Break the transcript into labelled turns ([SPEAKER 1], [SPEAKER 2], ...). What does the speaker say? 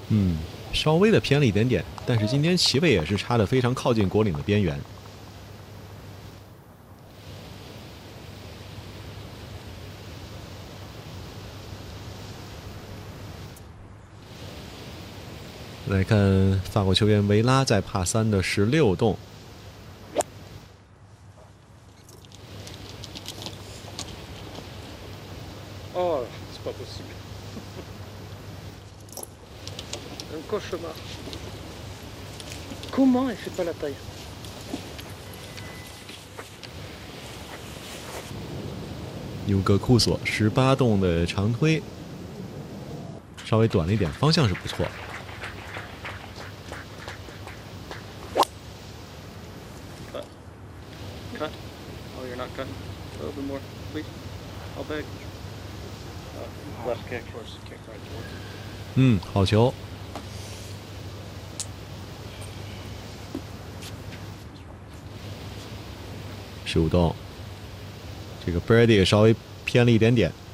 [SPEAKER 1] 嗯，稍微的偏了一点点，但是今天旗位也是插得非常靠近果岭的边缘。来看法国球员维拉在帕3的16洞。
[SPEAKER 2] Oh, c'est pas possible. Un cauchemar. Comment elle fait pas la taille?
[SPEAKER 1] 纽格库索18洞的长推，稍微短了一点，方向是不错。
[SPEAKER 2] Cut. Oh, you're not cutting. A little bit more, please. I'll beg. Left kick. Of course, kick right towards it.
[SPEAKER 1] 好球。15洞，这个 Birdie 稍微偏了一点点。